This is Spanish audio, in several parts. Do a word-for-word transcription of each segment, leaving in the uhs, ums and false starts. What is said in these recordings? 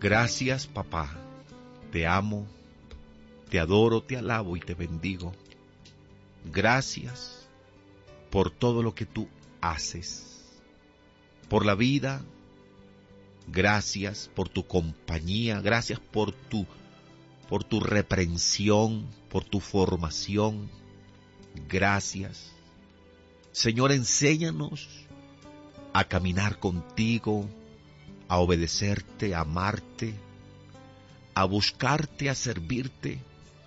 Gracias, papá. Te amo, te adoro, te alabo y te bendigo. Gracias por todo lo que tú haces, por la vida. Gracias por tu compañía, gracias por tu, por tu reprensión, por tu formación. Gracias. Señor, enséñanos a caminar contigo, a obedecerte, a amarte, a buscarte, a servirte,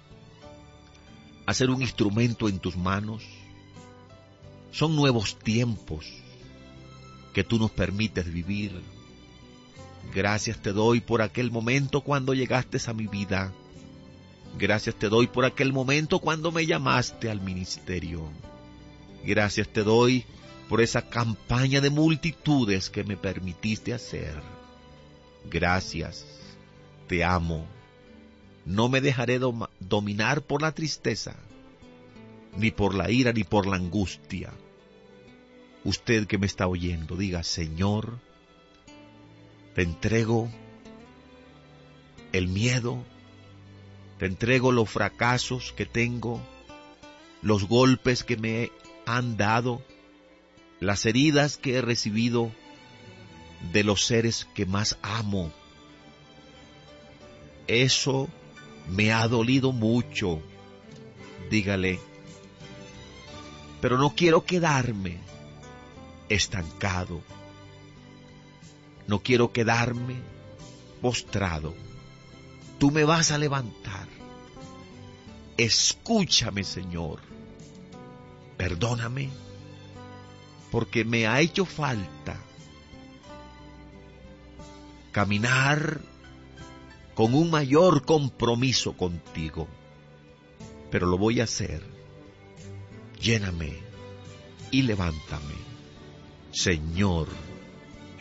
a ser un instrumento en tus manos. Son nuevos tiempos que tú nos permites vivir. Gracias te doy por aquel momento cuando llegaste a mi vida. Gracias te doy por aquel momento cuando me llamaste al ministerio. Gracias te doy por esa campaña de multitudes que me permitiste hacer. Gracias, te amo. No me dejaré dom- dominar por la tristeza, ni por la ira, ni por la angustia. Usted que me está oyendo, diga: Señor, te entrego el miedo, te entrego los fracasos que tengo, los golpes que me han dado, las heridas que he recibido de los seres que más amo. Eso me ha dolido mucho. Dígale: pero no quiero quedarme estancado. No quiero quedarme postrado. Tú me vas a levantar. Escúchame, Señor. Perdóname, porque me ha hecho falta caminar con un mayor compromiso contigo. Pero lo voy a hacer. Lléname y levántame, Señor.